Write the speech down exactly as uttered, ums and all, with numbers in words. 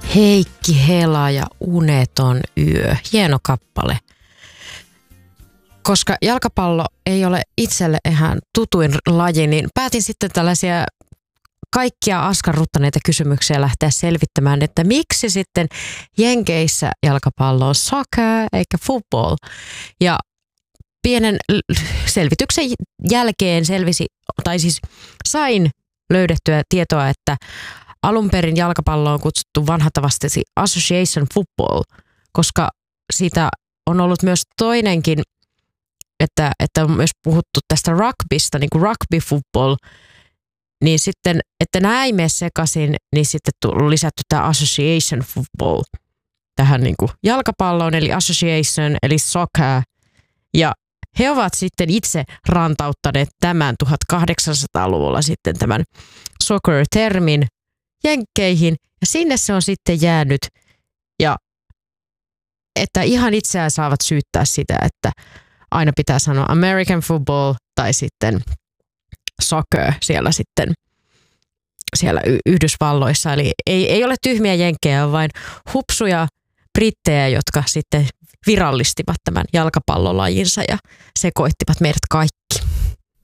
Heikki Hela ja Uneton yö. Hieno kappale. Koska jalkapallo ei ole itselle ihan tutuin laji, niin päätin sitten tällaisia kaikkia askarruttaneita kysymyksiä lähteä selvittämään, että miksi sitten Jenkeissä jalkapallo on soccer eikä football. Ja pienen selvityksen jälkeen selvisi, tai siis sain löydettyä tietoa, että alun perin jalkapallo on kutsuttu vanhatavasti association football, koska siitä on ollut myös toinenkin, että, että on myös puhuttu tästä rugbysta, niin kuin rugby football, niin sitten, että nämä ei mene sekaisin, niin sitten on lisätty tämä association football tähän niin kuin jalkapalloon, eli association, eli soccer, ja he ovat sitten itse rantauttaneet tämän tuhatkahdeksansataaluvulla sitten tämän soccer-termin Jenkkeihin, ja sinne se on sitten jäänyt, ja että ihan itseään saavat syyttää sitä, että aina pitää sanoa American football tai sitten soccer siellä sitten siellä Yhdysvalloissa. Eli ei, ei ole tyhmiä jenkkejä, vaan hupsuja brittejä, jotka sitten virallistivat tämän jalkapallolajinsa ja sekoittivat meidät kaikki.